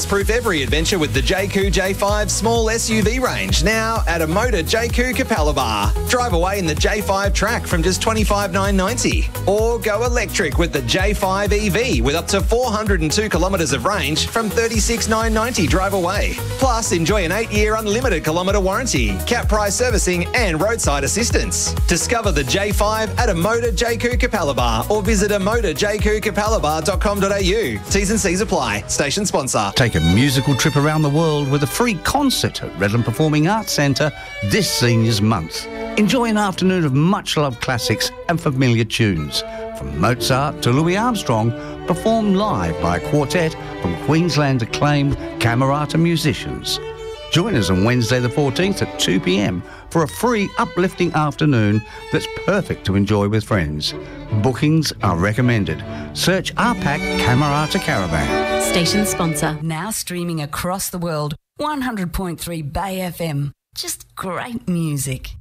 Chaos-proof every adventure with the JQ J5 small SUV range, now at a Motor JQ Capalaba. Drive away in the J5 Track from just $25,990. Or go electric with the J5 EV with up to 402 kilometres of range from $36,990 drive away. Plus, enjoy an 8-year unlimited kilometre warranty, cap price servicing and roadside assistance. Discover the J5 at a Motor JQ Capalaba or visit a motorjqcapalaba.com.au. T's and C's apply. Station sponsor. Take a musical trip around the world with a free concert at Redland Performing Arts Centre this Seniors Month. Enjoy an afternoon of much-loved classics and familiar tunes, from Mozart to Louis Armstrong, performed live by a quartet from Queensland's acclaimed Camerata musicians. Join us on Wednesday the 14th at 2 p.m. for a free uplifting afternoon that's perfect to enjoy with friends. Bookings are recommended. Search RPAC Camerata Caravan. Station sponsor. Now streaming across the world. 100.3 Bay FM. Just great music.